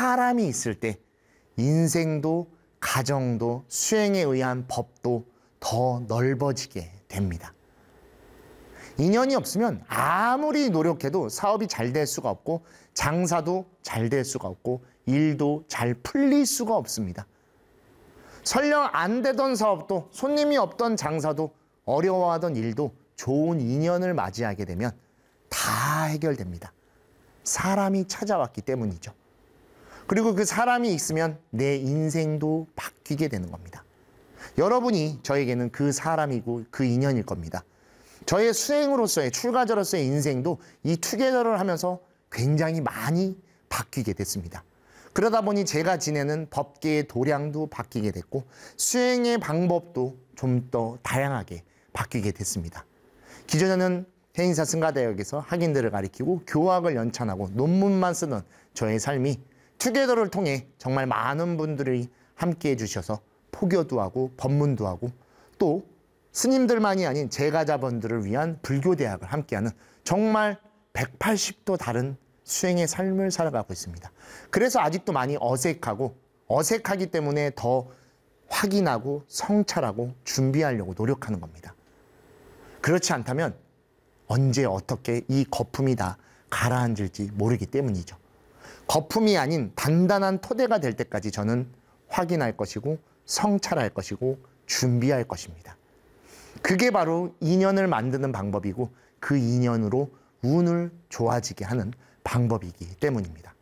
사람이 있을 때 인생도 가정도 수행에 의한 법도 더 넓어지게 됩니다. 인연이 없으면 아무리 노력해도 사업이 잘 될 수가 없고 장사도 잘 될 수가 없고 일도 잘 풀릴 수가 없습니다. 설령 안 되던 사업도 손님이 없던 장사도 어려워하던 일도 좋은 인연을 맞이하게 되면 다 해결됩니다. 사람이 찾아왔기 때문이죠. 그리고 그 사람이 있으면 내 인생도 바뀌게 되는 겁니다. 여러분이 저에게는 그 사람이고 그 인연일 겁니다. 저의 수행으로서의 출가자로서의 인생도 이 투게더를 하면서 굉장히 많이 바뀌게 됐습니다. 그러다 보니 제가 지내는 법계의 도량도 바뀌게 됐고 수행의 방법도 좀 더 다양하게 바뀌게 됐습니다. 기존에는 해인사 승가대학에서 학인들을 가리키고 교학을 연찬하고 논문만 쓰는 저의 삶이 투게더를 통해 정말 많은 분들이 함께해 주셔서 포교도 하고 법문도 하고 또 스님들만이 아닌 제가자분들을 위한 불교대학을 함께하는 정말 180도 다른 수행의 삶을 살아가고 있습니다. 그래서 아직도 많이 어색하기 때문에 더 확인하고 성찰하고 준비하려고 노력하는 겁니다. 그렇지 않다면 언제 어떻게 이 거품이 다 가라앉을지 모르기 때문이죠. 거품이 아닌 단단한 토대가 될 때까지 저는 확인할 것이고 성찰할 것이고 준비할 것입니다. 그게 바로 인연을 만드는 방법이고 그 인연으로 운을 좋아지게 하는 방법이기 때문입니다.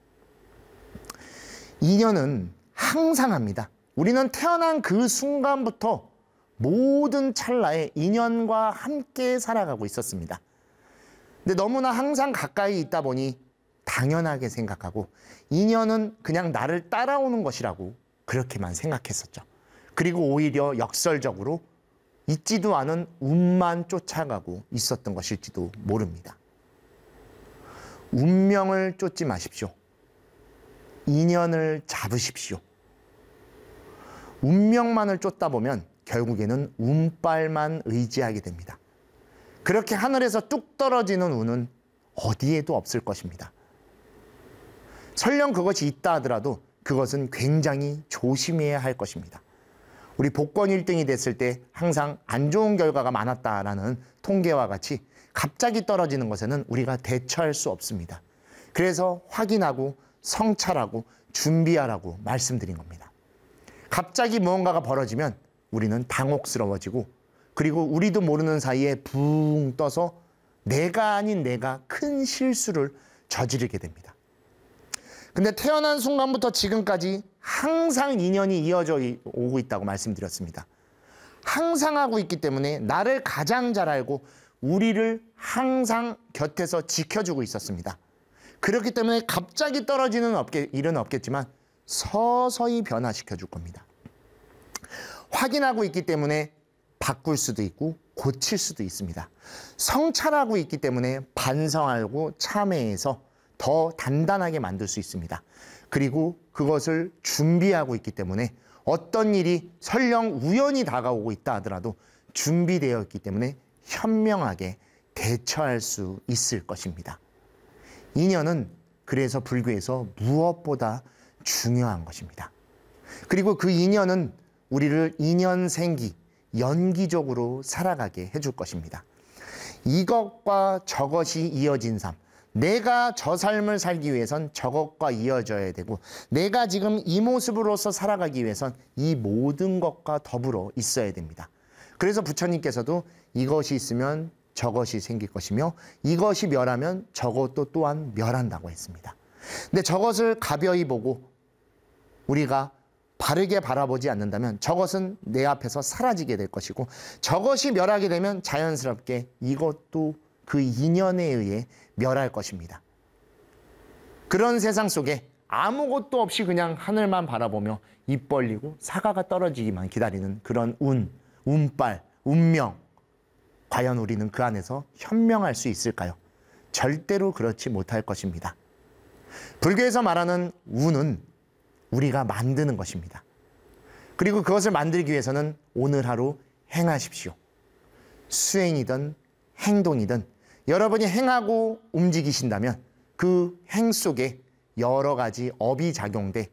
인연은 항상 합니다. 우리는 태어난 그 순간부터 모든 찰나에 인연과 함께 살아가고 있었습니다. 근데 너무나 항상 가까이 있다 보니 당연하게 생각하고 인연은 그냥 나를 따라오는 것이라고 그렇게만 생각했었죠. 그리고 오히려 역설적으로 있지도 않은 운만 쫓아가고 있었던 것일지도 모릅니다. 운명을 쫓지 마십시오. 인연을 잡으십시오. 운명만을 쫓다 보면 결국에는 운빨만 의지하게 됩니다. 그렇게 하늘에서 뚝 떨어지는 운은 어디에도 없을 것입니다. 설령 그것이 있다 하더라도 그것은 굉장히 조심해야 할 것입니다. 우리 복권 1등이 됐을 때 항상 안 좋은 결과가 많았다라는 통계와 같이 갑자기 떨어지는 것에는 우리가 대처할 수 없습니다. 그래서 확인하고 성찰하고 준비하라고 말씀드린 겁니다. 갑자기 무언가가 벌어지면 우리는 당혹스러워지고 그리고 우리도 모르는 사이에 붕 떠서 내가 아닌 내가 큰 실수를 저지르게 됩니다. 근데 태어난 순간부터 지금까지 항상 인연이 이어져 오고 있다고 말씀드렸습니다. 항상 하고 있기 때문에 나를 가장 잘 알고 우리를 항상 곁에서 지켜주고 있었습니다. 그렇기 때문에 갑자기 떨어지는 일은 없겠지만 서서히 변화시켜 줄 겁니다. 확인하고 있기 때문에 바꿀 수도 있고 고칠 수도 있습니다. 성찰하고 있기 때문에 반성하고 참회해서 더 단단하게 만들 수 있습니다. 그리고 그것을 준비하고 있기 때문에 어떤 일이 설령 우연히 다가오고 있다 하더라도 준비되어 있기 때문에 현명하게 대처할 수 있을 것입니다. 인연은 그래서 불교에서 무엇보다 중요한 것입니다. 그리고 그 인연은 우리를 인연생기, 연기적으로 살아가게 해줄 것입니다. 이것과 저것이 이어진 삶, 내가 저 삶을 살기 위해선 저것과 이어져야 되고 내가 지금 이 모습으로서 살아가기 위해선 이 모든 것과 더불어 있어야 됩니다. 그래서 부처님께서도 이것이 있으면 저것이 생길 것이며 이것이 멸하면 저것도 또한 멸한다고 했습니다. 근데 저것을 가벼이 보고 우리가 바르게 바라보지 않는다면 저것은 내 앞에서 사라지게 될 것이고 저것이 멸하게 되면 자연스럽게 이것도 그 인연에 의해 멸할 것입니다. 그런 세상 속에 아무것도 없이 그냥 하늘만 바라보며 입 벌리고 사과가 떨어지기만 기다리는 그런 운빨, 운명, 과연 우리는 그 안에서 현명할 수 있을까요? 절대로 그렇지 못할 것입니다. 불교에서 말하는 운은 우리가 만드는 것입니다. 그리고 그것을 만들기 위해서는 오늘 하루 행하십시오. 수행이든 행동이든 여러분이 행하고 움직이신다면 그 행 속에 여러 가지 업이 작용돼